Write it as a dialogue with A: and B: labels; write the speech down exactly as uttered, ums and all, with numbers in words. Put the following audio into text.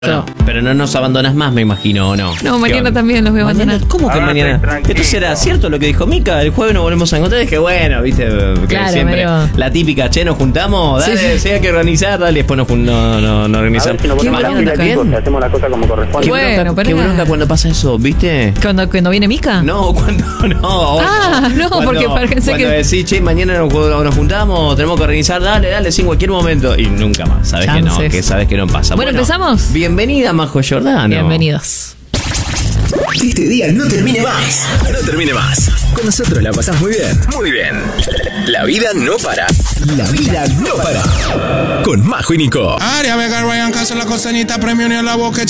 A: Bueno, pero no nos abandonas más, me imagino, ¿o no?
B: No, mañana también los voy a abandonar.
A: ¿Cómo que
C: Ah,
A: mañana?
C: tranquilo.
A: Entonces era cierto lo que dijo Mica, el jueves nos volvemos a encontrar. Es que bueno, viste, que
B: Claro,
A: siempre
B: medio-
A: la típica, che, nos juntamos, dale,
B: Sí, sí.
A: si hay que organizar, dale, después nos jun- no, no, no
C: A
A: organizamos.
C: ver si nos
A: Qué
C: ponemos la
A: bronca,
C: pila, chicos, y hacemos la cosa como corresponde.
A: qué
B: Bueno,
A: bronca,
B: pero
A: qué
B: era-
A: bronca cuando pasa eso, ¿viste?
B: ¿Cuando, cuando viene Mica?
A: No, cuando no. hoy
B: Ah, no,
A: Cuando-
B: porque parece
A: cuando
B: que-
A: decís, che, mañana nos, nos juntamos, tenemos que organizar, dale, dale, sí, en cualquier momento. Y nunca más, sabes que no,
B: Chances.
A: que sabes que no pasa.
B: Bueno, ¿empezamos?
A: Bienvenida, Majo Giordano.
B: Bienvenidos.
D: Este día no termine más. No termine más. Con nosotros la pasás muy bien. Muy bien. La vida no para. La vida no para. Con Majo y Nico.
E: Aria Vega, Ryan Castro, la costanita, premio ni a la boca,